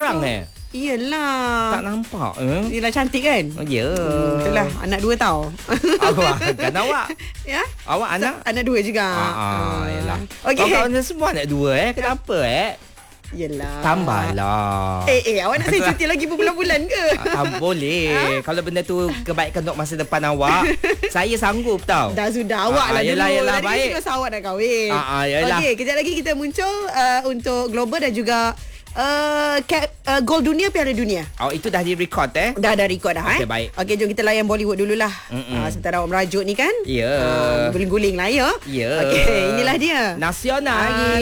jarang Iyalah. Tak nampak Yelah cantik kan? Ya. Itulah anak 2 tau. Awak kan awak. Ya? Awak anak? Anak 2 juga. Yalah. Okey. Kawan-kawan semua anak 2 Kenapa Yelah. Tambahlah. Awak nak saya cuti lagi berbulan-bulan ke? Boleh. Kalau benda tu kebaikan untuk masa depan awak, saya sanggup tau. Dah sudah awak lah dulu. Yelah, Tadi baik. kita awak nak kahwin. Yelah. Okey, kejap lagi kita muncul untuk Global dan juga Gol Dunia, Piala Dunia. Itu dah di-record Dah record dah. Okey, baik. Okey, jom kita layan Bollywood dululah. Sementara awak merajuk ni kan. Ya. Guling-guling lah ya. Ya. Okey, inilah dia. Nasional.